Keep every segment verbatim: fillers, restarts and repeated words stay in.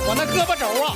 我那胳膊肘啊。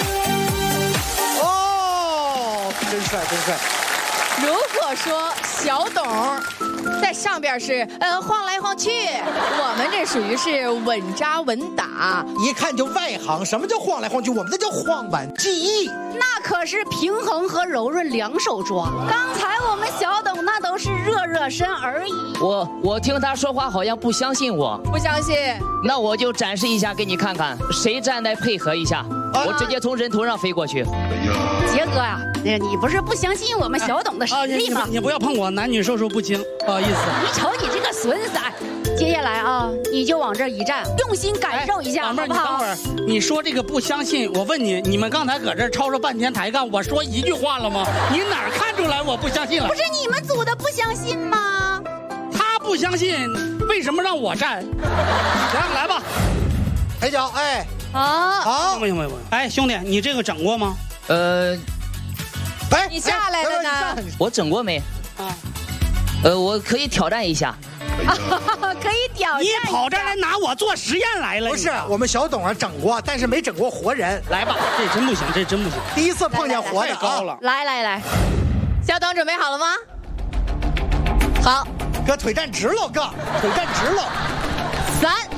哦，真帅，真帅。 如果说小董在上边是呃晃来晃去，我们这属于是稳扎稳打， 一看就外行。什么叫晃来晃去？我们那叫晃板记忆。 那可是平衡和柔润两手抓。刚才我们小董那都是热热身而已。 我我听他说话好像不相信我， 不相信？ 那我就展示一下给你看看，谁站来配合一下，啊、我直接从人头上飞过去。 杰哥呀、啊，你不是不相信我们小董的实力吗？ 啊、你, 你不要碰我，男女授受不亲，不好意思。 你瞅你这个损色。接下来啊，你就往这一站，用心感受一下， 哎、 好不好？ 你等会儿，你说这个不相信，我问你，你们刚才搁这吵吵半天抬杠，我说一句话了吗？你哪儿看出来我不相信了？ 不是你们组的不相信吗？ 他不相信，为什么让我站？来来吧， 抬脚，哎， 好， 好， 行不行不行？哎，兄弟，你这个整过吗？ 呃， 哎， 你下来了呢？ 我整过没？ 啊， 呃，我可以挑战一下。 可以挑战。 你跑这儿来拿我做实验来了？ 不是，我们小董啊整过，但是没整过活人。 来吧，这真不行，这真不行。 第一次碰见活的， 太高了。 来来来， 小董准备好了吗？好， 哥腿站直了，哥腿站直了。 三。